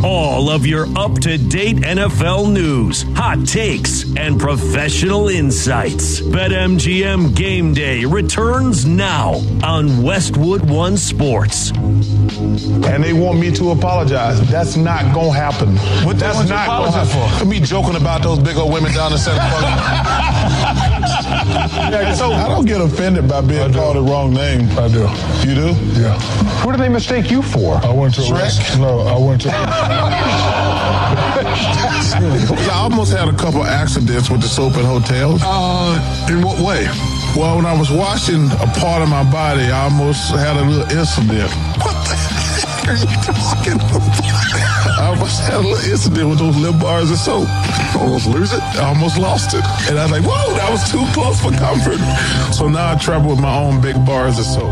All of your up-to-date NFL news, hot takes, and professional insights. BetMGM Game Day returns now on Westwood One Sports. And they want me to apologize. That's not going to happen. What that's not going to happen. For me joking about those big old women down the center. So I don't get offended by being called the wrong name. I do. You do? Yeah. Who do they mistake you for? I went to Shrek? No, I went to. I almost had a couple accidents with the soap in hotels. In what way? Well, when I was washing a part of my body, I almost had a little incident. What the heck are you talking about? I almost had a little incident with those little bars of soap. Almost lose it? I almost lost it. And I was like, whoa, that was too close for comfort. So now I travel with my own big bars of soap.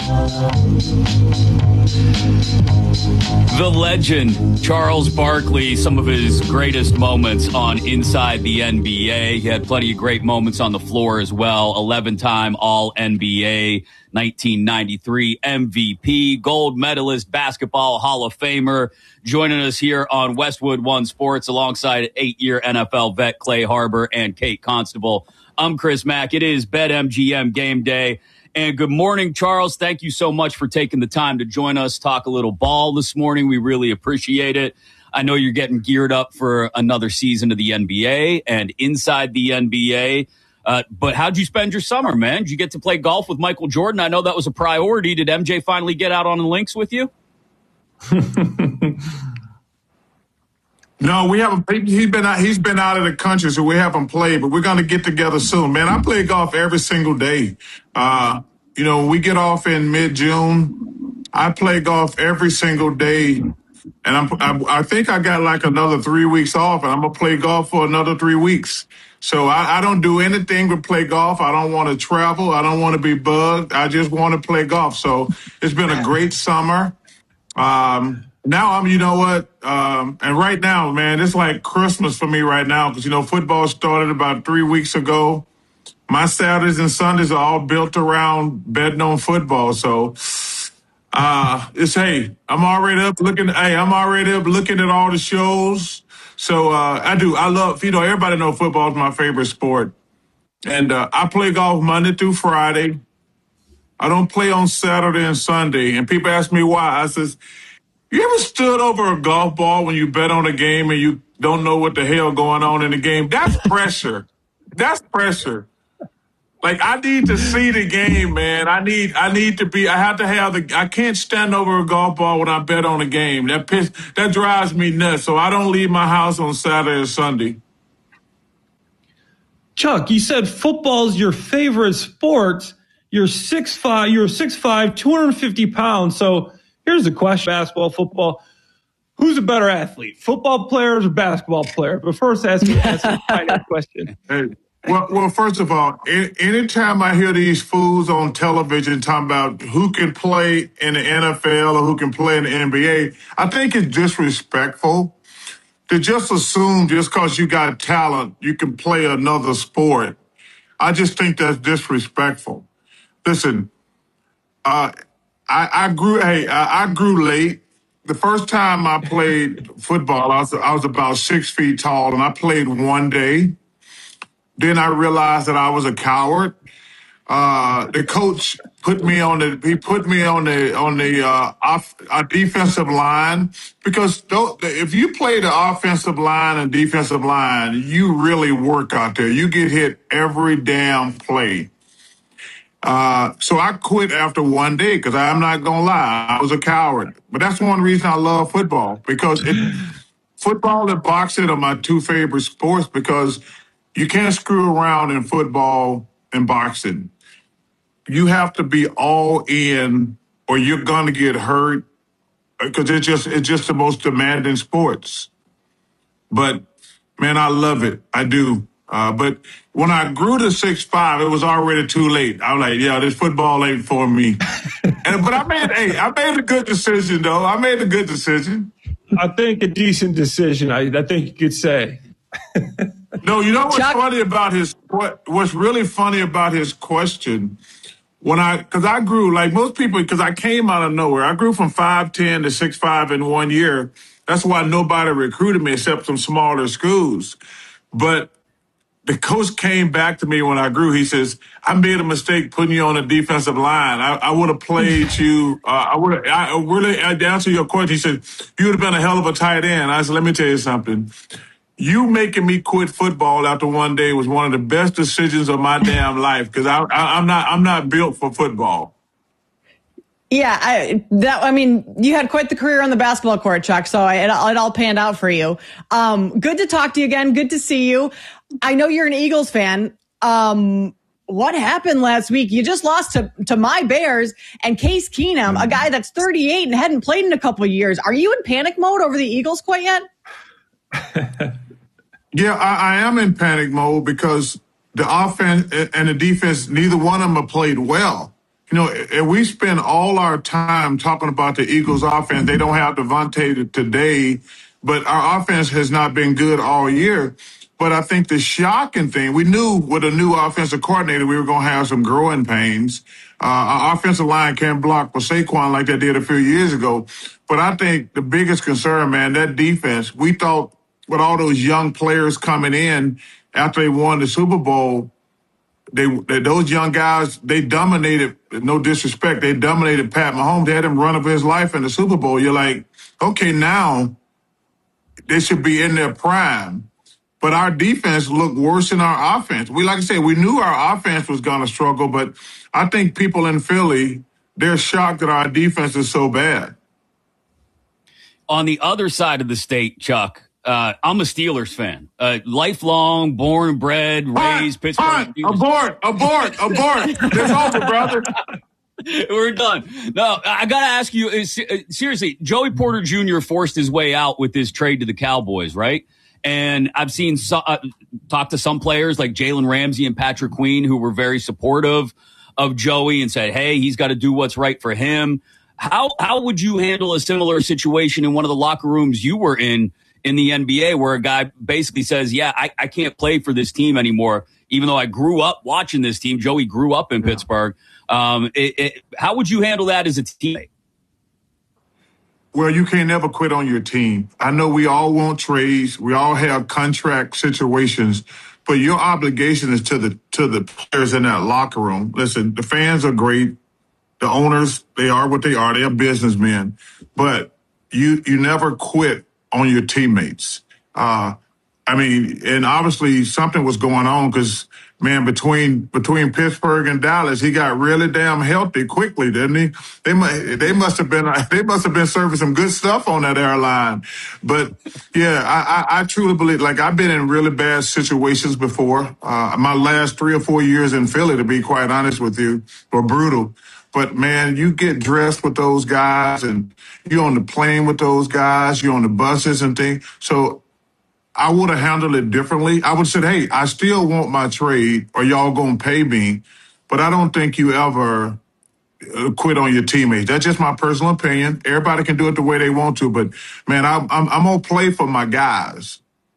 The legend, Charles Barkley, some of his greatest moments on Inside the NBA. He had plenty of great moments on the floor as well. 11-time All-NBA, 1993 MVP, gold medalist, basketball Hall of Famer, joining us here on Westwood One Sports alongside 8-year NFL vet Clay Harbor and Kate Constable. I'm Chris Mack. It is BetMGM Game Day. And good morning, Charles. Thank you so much for taking the time to join us, talk a little ball this morning. We really appreciate it. I know you're getting geared up for another season of the NBA and Inside the NBA. But how'd you spend your summer, man? Did you get to play golf with Michael Jordan? I know that was a priority. Did MJ finally get out on the links with you? No, we haven't. He's been out of the country, so we haven't played. But we're going to get together soon, man. I play golf every single day. When we get off in mid-June, I play golf every single day, and I think I got like another 3 weeks off, and I'm gonna play golf for another 3 weeks. So I don't do anything but play golf. I don't want to travel. I don't want to be bugged. I just want to play golf. So it's been a great summer. Now and right now, man, it's like Christmas for me right now because, football started about 3 weeks ago. My Saturdays and Sundays are all built around betting on football. So, I'm already up looking at all the shows. So, I love, everybody knows football is my favorite sport. And, I play golf Monday through Friday. I don't play on Saturday and Sunday. And people ask me why. I says, you ever stood over a golf ball when you bet on a game and you don't know what the hell going on in the game? That's pressure. That's pressure. Like, I need to see the game, man. I can't stand over a golf ball when I bet on a game. That drives me nuts. So I don't leave my house on Saturday or Sunday. Chuck, you said football's your favorite sport. You're 6'5", 250 pounds. So here's the question, basketball, football. Who's a better athlete, football players or basketball player? But first, ask a question. Hey, well, first of all, anytime I hear these fools on television talking about who can play in the NFL or who can play in the NBA, I think it's disrespectful to just assume just because you got talent, you can play another sport. I just think that's disrespectful. Listen, I grew late. The first time I played football, I was about 6 feet tall, and I played one day. Then I realized that I was a coward. The coach put me on the defensive line because if you play the offensive line and defensive line, you really work out there. You get hit every damn play. So I quit after one day because I'm not going to lie. I was a coward. But that's one reason I love football because football and boxing are my two favorite sports because you can't screw around in football and boxing. You have to be all in or you're going to get hurt because it's just the most demanding sports. But, man, I love it. I do. But when I grew to 6'5", it was already too late. I was like, yeah, this football ain't for me. But I made a good decision, though. I made a good decision. I think a decent decision, I think you could say. No, you know what's funny about what's really funny about his question? Because I grew like most people, because I came out of nowhere. I grew from 5'10" to 6'5" in 1 year. That's why nobody recruited me except some smaller schools. But the coach came back to me when I grew. He says, I made a mistake putting you on the defensive line. I would have played you. To answer your question, he said, you would have been a hell of a tight end. I said, let me tell you something. You making me quit football after one day was one of the best decisions of my damn life because I'm not built for football. Yeah, you had quite the career on the basketball court, Chuck, so it all panned out for you. Good to talk to you again. Good to see you. I know you're an Eagles fan. What happened last week? You just lost to my Bears and Case Keenum, a guy that's 38 and hadn't played in a couple of years. Are you in panic mode over the Eagles quite yet? Yeah, I am in panic mode because the offense and the defense, neither one of them have played well. You know, if we spend all our time talking about the Eagles offense, they don't have Devontae today, but our offense has not been good all year. But I think the shocking thing, we knew with a new offensive coordinator, we were going to have some growing pains. Our offensive line can't block for Saquon like they did a few years ago. But I think the biggest concern, man, that defense, we thought with all those young players coming in after they won the Super Bowl, those young guys, they dominated, no disrespect, they dominated Pat Mahomes. They had him run of his life in the Super Bowl. You're like, okay, now they should be in their prime. But our defense looked worse than our offense. Like I said, we knew our offense was going to struggle, but I think people in Philly, they're shocked that our defense is so bad. On the other side of the state, Chuck, I'm a Steelers fan. Lifelong, born and bred, raised Pittsburgh. Abort. It's over, brother. We're done. No, I got to ask you, seriously, Joey Porter Jr. forced his way out with this trade to the Cowboys, right? And I've seen talk to some players like Jalen Ramsey and Patrick Queen who were very supportive of Joey and said, hey, he's got to do what's right for him. How would you handle a similar situation in one of the locker rooms you were in the NBA where a guy basically says, yeah, I can't play for this team anymore, even though I grew up watching this team. Joey grew up in Pittsburgh. How would you handle that as a teammate? Well, you can't never quit on your team. I know we all want trades. We all have contract situations, but your obligation is to the players in that locker room. Listen, the fans are great. The owners, they are what they are. They are businessmen, but you never quit on your teammates. And obviously something was going on because, man, between Pittsburgh and Dallas, he got really damn healthy quickly, didn't he? They must have been serving some good stuff on that airline. But yeah, I truly believe, like, I've been in really bad situations before. My last 3 or 4 years in Philly, to be quite honest with you, were brutal. But, man, you get dressed with those guys and you're on the plane with those guys, you're on the buses and things. So I would have handled it differently. I would have said, hey, I still want my trade or y'all going to pay me, but I don't think you ever quit on your teammates. That's just my personal opinion. Everybody can do it the way they want to, but, man, I'm going to play for my guys.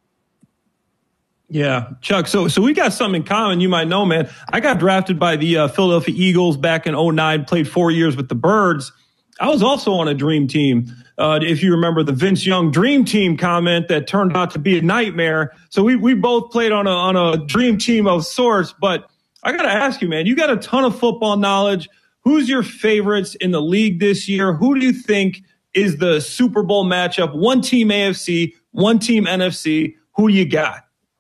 Yeah, Chuck, so we got something in common. You might know, man. I got drafted by the Philadelphia Eagles back in 2009, played 4 years with the Birds. I was also on a dream team. If you remember the Vince Young dream team comment that turned out to be a nightmare. So we both played on a dream team of sorts. But I got to ask you, man, you got a ton of football knowledge. Who's your favorites in the league this year? Who do you think is the Super Bowl matchup? One team AFC, one team NFC. Who do you got?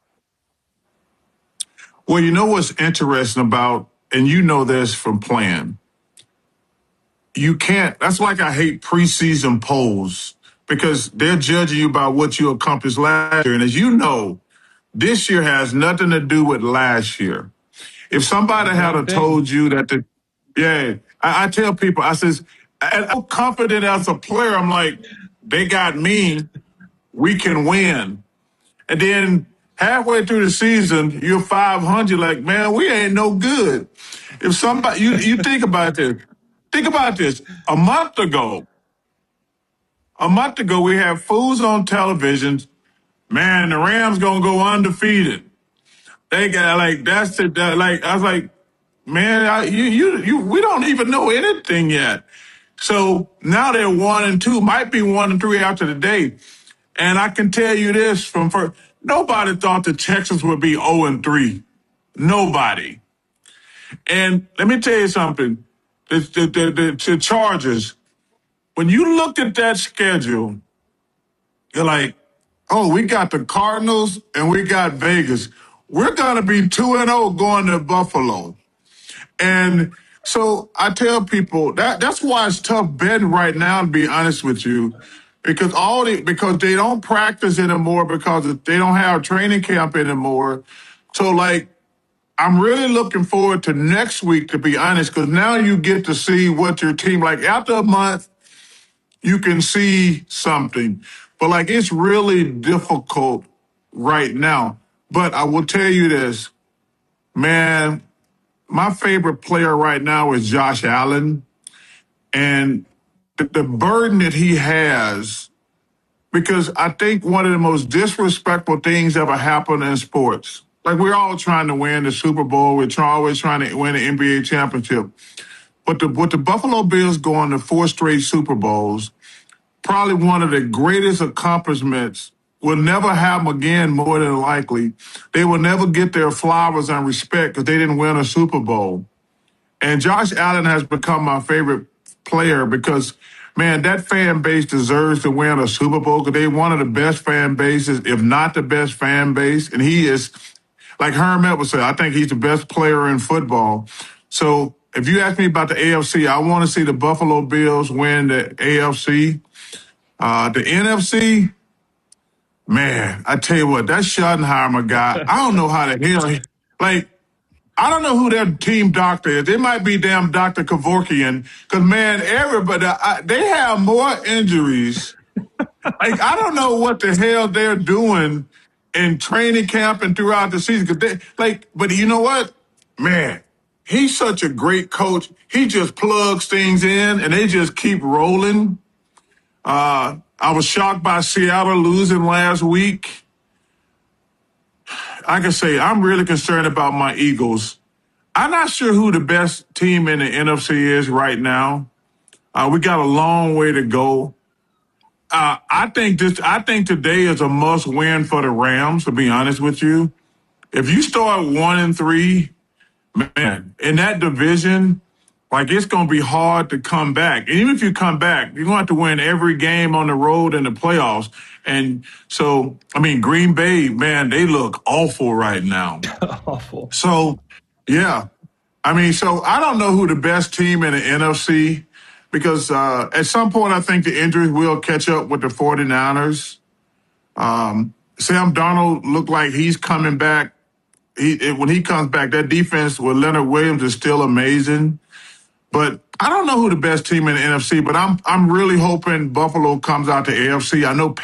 Well, you know what's interesting about, and you know this from playing, you can't, that's like I hate preseason polls because they're judging you by what you accomplished last year. And as you know, this year has nothing to do with last year. If somebody had told you that I tell people, I says, I'm confident as a player. I'm like, they got me, we can win. And then halfway through the season, you're 500, like, man, we ain't no good. If somebody, you think about this. Think about this. A month ago, we had fools on television. Man, the Rams gonna go undefeated. They got I was like, man, we don't even know anything yet. So now they're 1-2, might be 1-3 after the day. And I can tell you this from first, nobody thought the Texans would be 0-3. Nobody. And let me tell you something. The Chargers, when you looked at that schedule, you're like, oh, we got the Cardinals and we got Vegas. We're going to be 2-0 going to Buffalo. And so I tell people that's why it's tough betting right now, to be honest with you, because because they don't practice anymore, because they don't have training camp anymore. So like, I'm really looking forward to next week, to be honest, because now you get to see what your team, like after a month, you can see something. But like, it's really difficult right now. But I will tell you this, man, my favorite player right now is Josh Allen. And the burden that he has, because I think one of the most disrespectful things ever happened in sports, like we're all trying to win the Super Bowl, we're always trying to win the NBA championship. But with the Buffalo Bills going to 4 straight Super Bowls, probably one of the greatest accomplishments. We'll never have them again, more than likely. They will never get their flowers and respect because they didn't win a Super Bowl. And Josh Allen has become my favorite player because, man, that fan base deserves to win a Super Bowl because they're one of the best fan bases, if not the best fan base. And he is, like Herm Edwards said, I think he's the best player in football. So if you ask me about the AFC, I want to see the Buffalo Bills win the AFC. The NFC, man, I tell you what, that Schottenheimer guy, I don't know how the hell, like, I don't know who their team doctor is. It might be damn Dr. Kevorkian, because, man, everybody, they have more injuries. Like, I don't know what the hell they're doing in training camp and throughout the season. But you know what? Man, he's such a great coach. He just plugs things in, and they just keep rolling. I was shocked by Seattle losing last week. I can say I'm really concerned about my Eagles. I'm not sure who the best team in the NFC is right now. We got a long way to go. I think today is a must win for the Rams, to be honest with you. If you start 1-3, man, in that division, like, it's going to be hard to come back. And even if you come back, you're going to have to win every game on the road in the playoffs. And so, I mean, Green Bay, man, they look awful right now. Awful. So, yeah. I mean, so I don't know who the best team in the NFC, because at some point I think the injuries will catch up with the 49ers. Sam Darnold looked like he's coming back. When he comes back, that defense with Leonard Williams is still amazing. But I don't know who the best team in the NFC, but I'm really hoping Buffalo comes out to AFC. I know